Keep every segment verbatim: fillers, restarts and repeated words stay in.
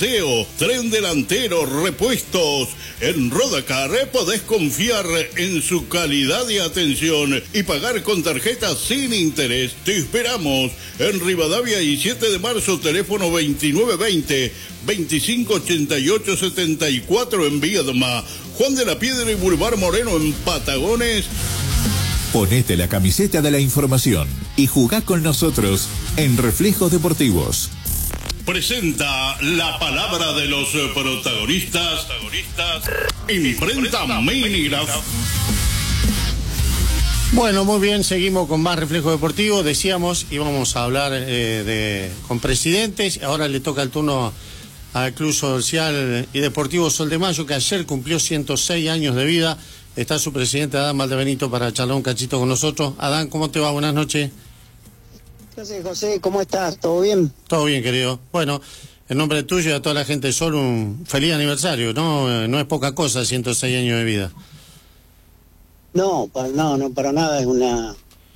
balanceo, tren delantero, repuestos. En Rodacar podés confiar en su calidad y atención y pagar con tarjeta sin interés. Te esperamos en Rivadavia y siete de marzo, teléfono veintinueve veinte, veinticinco ochenta y ocho setenta y cuatro en Viedma, Juan de la Piedra y Boulevard Moreno en Patagones. Ponete la camiseta de la información y jugá con nosotros en Reflejos Deportivos. Presenta la palabra de los protagonistas, protagonistas Imprenta Minigraf. Bueno, muy bien, seguimos con más Reflejo Deportivo. Decíamos, íbamos a hablar eh, de con presidentes. Ahora le toca el turno al Club Social y Deportivo Sol de Mayo, que ayer cumplió ciento seis años de vida. Está su presidente Adán Valdebenito para charlar un cachito con nosotros. Adán, ¿cómo te va? Buenas noches. José, José, ¿cómo estás? ¿Todo bien? Todo bien, querido. Bueno, en nombre tuyo y a toda la gente de Sol, un feliz aniversario, ¿no? No es poca cosa, ciento seis años de vida. No, para, no, no, para nada. Es una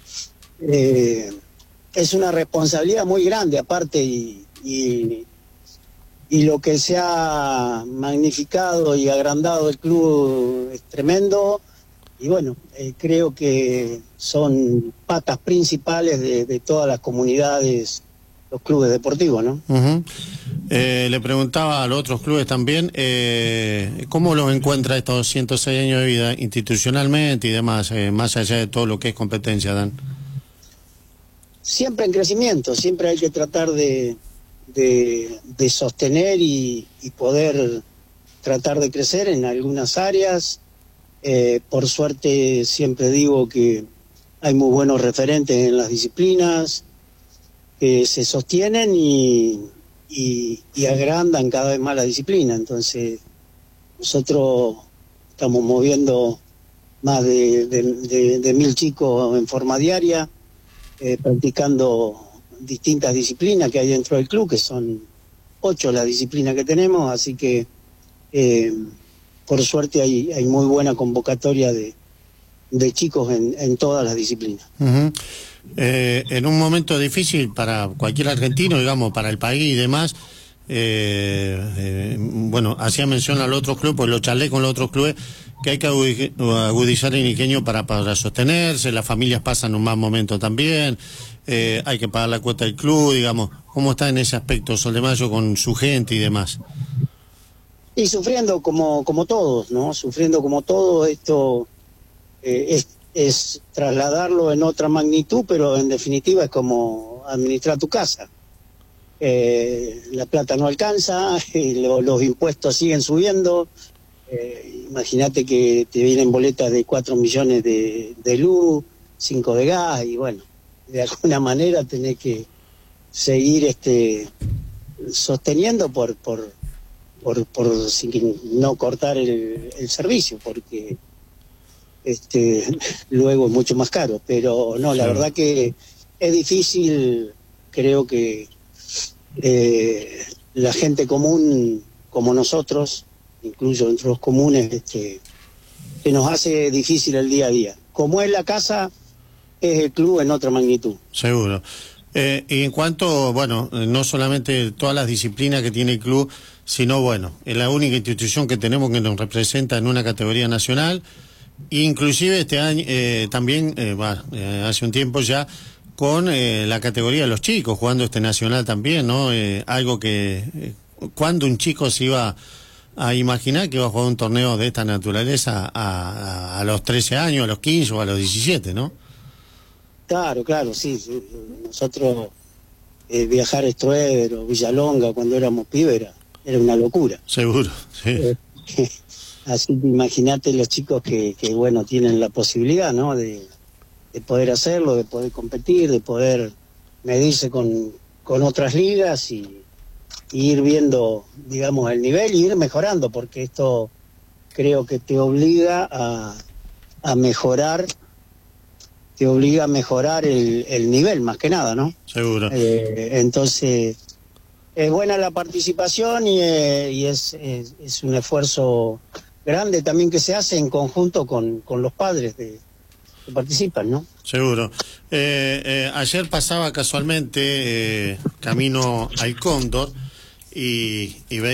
eh, es una responsabilidad muy grande, aparte, y, y, y lo que se ha magnificado y agrandado el club es tremendo. Y bueno, eh, creo que son patas principales de, de todas las comunidades, los clubes deportivos, ¿no? Uh-huh. eh, le preguntaba a los otros clubes también, eh, ¿cómo los encuentra estos ciento seis años de vida institucionalmente y demás, eh, más allá de todo lo que es competencia, Dan? Siempre en crecimiento, siempre hay que tratar de, de, de sostener y, y poder tratar de crecer en algunas áreas. Eh, por suerte siempre digo que hay muy buenos referentes en las disciplinas que se sostienen y, y, y agrandan cada vez más la disciplina. Entonces nosotros estamos moviendo más de, de, de, de mil chicos en forma diaria, eh, practicando distintas disciplinas que hay dentro del club, que son ocho las disciplinas que tenemos, así que eh, por suerte hay, hay muy buena convocatoria de, de chicos en, en todas las disciplinas. Uh-huh. eh, en un momento difícil para cualquier argentino, digamos, para el país y demás, eh, eh, bueno, hacía mención al otro club, pues lo charlé con los otros clubes, que hay que agudizar el ingenio para, para sostenerse, las familias pasan un mal momento también, eh, hay que pagar la cuota del club, digamos. ¿Cómo está en ese aspecto Sol de Mayo con su gente y demás? Y sufriendo como, como todos, ¿no? Sufriendo como todo esto, eh, es, es trasladarlo en otra magnitud, pero en definitiva es como administrar tu casa. Eh, la plata no alcanza, eh, lo, los impuestos siguen subiendo. Eh, imagínate que te vienen boletas de cuatro millones de, de luz, cinco de gas, y bueno, de alguna manera tenés que seguir este sosteniendo por... por Por, por sin no cortar el, el servicio, porque este luego es mucho más caro. Pero no, la sí. verdad que es difícil. Creo que eh, la gente común como nosotros, incluyo entre los comunes, este, que nos hace difícil el día a día. Como es la casa, es el club en otra magnitud. Seguro. Eh, y en cuanto, bueno, no solamente todas las disciplinas que tiene el club, sino, bueno, es la única institución que tenemos que nos representa en una categoría nacional, inclusive este año, eh, también, eh, bah, eh, hace un tiempo ya, con eh, la categoría de los chicos, jugando este nacional también, ¿no? Eh, algo que, eh, cuando un chico se iba a imaginar que iba a jugar un torneo de esta naturaleza a, a, a los trece años, a los quince o a los diecisiete, ¿no? Claro, claro, sí. sí. Nosotros eh, viajar a Estroeder o Villalonga cuando éramos pibes era, era una locura. Seguro, sí. Eh, así que imagínate los chicos que, que, bueno, tienen la posibilidad, ¿no? De, de poder hacerlo, de poder competir, de poder medirse con, con otras ligas y, y ir viendo, digamos, el nivel y ir mejorando, porque esto creo que te obliga a, a mejorar te obliga a mejorar el, el nivel, más que nada, ¿no? Seguro. Eh, entonces, es buena la participación y, eh, y es, es, es un esfuerzo grande también que se hace en conjunto con, con los padres de, que participan, ¿no? Seguro. Eh, eh, ayer pasaba casualmente eh, camino al Cóndor y, y veía